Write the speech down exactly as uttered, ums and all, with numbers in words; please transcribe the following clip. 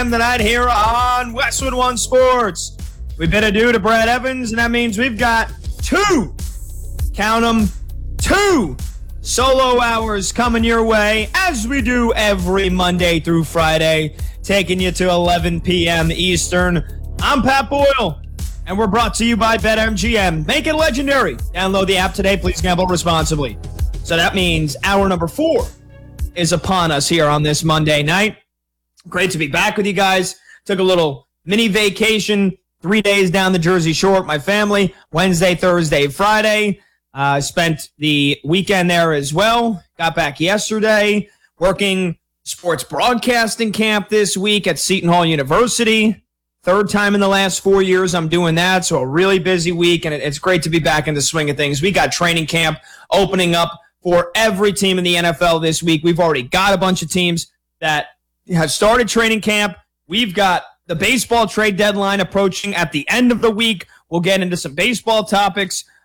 tonight here on Westwood One Sports. We bid adieu to Brad Evans, and that means we've got two, count them, two solo hours coming your way, as we do every Monday through Friday, taking you to eleven p.m. Eastern. I'm Pat Boyle, and we're brought to you by BetMGM. Make it legendary. Download the app today. Please gamble responsibly. So that means hour number four is upon us here on this Monday night. Great to be back with you guys. Took a little mini vacation, three days down the Jersey Shore with my family, Wednesday, Thursday, Friday. I uh, spent the weekend there as well. Got back yesterday, working sports broadcasting camp this week at Seton Hall University. Third time in the last four years I'm doing that, so a really busy week, and it, it's great to be back in the swing of things. We got training camp opening up for every team in the N F L this week. We've already got a bunch of teams that have started training camp. We've got the baseball trade deadline approaching at the end of the week. We'll get into some baseball topics.